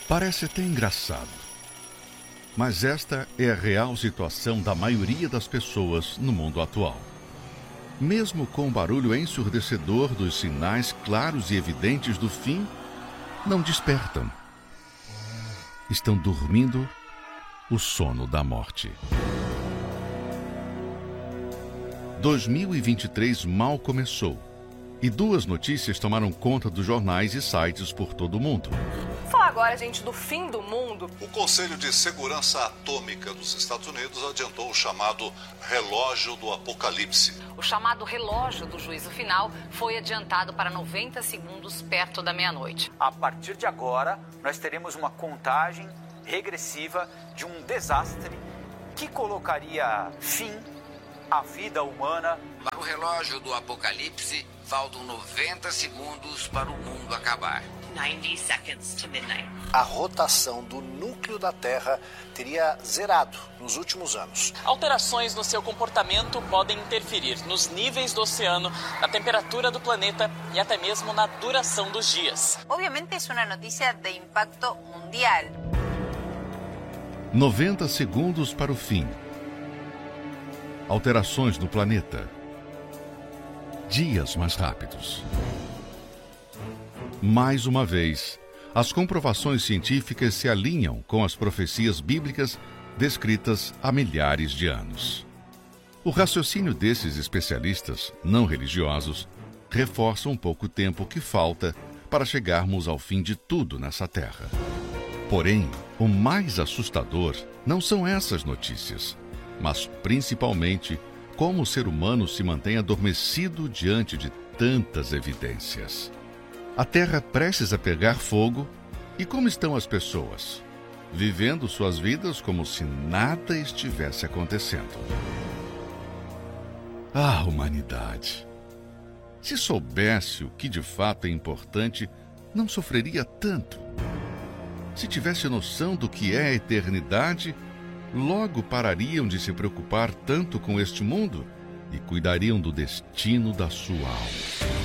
Parece até engraçado, mas esta é a real situação da maioria das pessoas no mundo atual. Mesmo com o barulho ensurdecedor dos sinais claros e evidentes do fim, não despertam. Estão dormindo o sono da morte. 2023 mal começou e duas notícias tomaram conta dos jornais e sites por todo o mundo. Falar agora, gente, do fim do mundo. O Conselho de Segurança Atômica dos Estados Unidos adiantou o chamado relógio do apocalipse. O chamado relógio do juízo final foi adiantado para 90 segundos perto da meia-noite. A partir de agora, nós teremos uma contagem regressiva de um desastre que colocaria fim à vida humana. Para o relógio do apocalipse, faltam 90 segundos para o mundo acabar. 90 seconds to midnight. A rotação do núcleo da Terra teria zerado nos últimos anos. Alterações no seu comportamento podem interferir nos níveis do oceano, na temperatura do planeta e até mesmo na duração dos dias. Obviamente é uma notícia de impacto mundial. 90 segundos para o fim. Alterações no planeta. Dias mais rápidos. Mais uma vez, as comprovações científicas se alinham com as profecias bíblicas descritas há milhares de anos. O raciocínio desses especialistas não religiosos reforça um pouco o tempo que falta para chegarmos ao fim de tudo nessa terra. Porém, o mais assustador não são essas notícias, mas principalmente como o ser humano se mantém adormecido diante de tantas evidências. A Terra prestes a pegar fogo, e como estão as pessoas? Vivendo suas vidas como se nada estivesse acontecendo. Ah, humanidade! Se soubesse o que de fato é importante, não sofreria tanto. Se tivesse noção do que é a eternidade, logo parariam de se preocupar tanto com este mundo e cuidariam do destino da sua alma.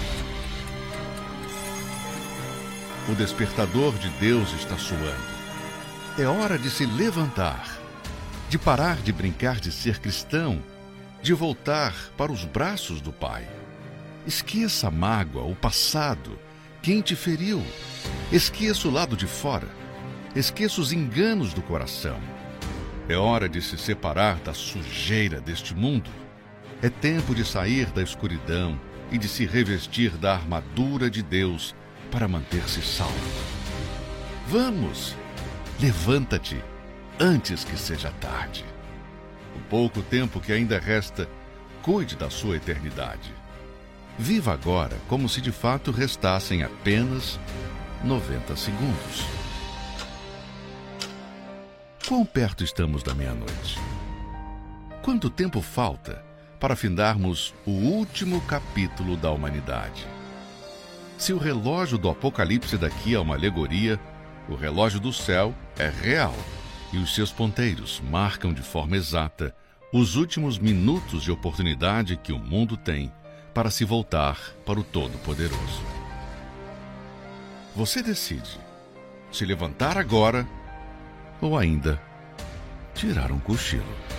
O despertador de Deus está soando. É hora de se levantar, de parar de brincar de ser cristão, de voltar para os braços do Pai. Esqueça a mágoa, o passado, quem te feriu. Esqueça o lado de fora. Esqueça os enganos do coração. É hora de se separar da sujeira deste mundo. É tempo de sair da escuridão e de se revestir da armadura de Deus para manter-se salvo. Vamos! Levanta-te antes que seja tarde. O pouco tempo que ainda resta, cuide da sua eternidade. Viva agora como se de fato restassem apenas 90 segundos. Quão perto estamos da meia-noite? Quanto tempo falta para findarmos o último capítulo da humanidade? Se o relógio do Apocalipse daqui é uma alegoria, o relógio do céu é real e os seus ponteiros marcam de forma exata os últimos minutos de oportunidade que o mundo tem para se voltar para o Todo-Poderoso. Você decide se levantar agora ou ainda tirar um cochilo.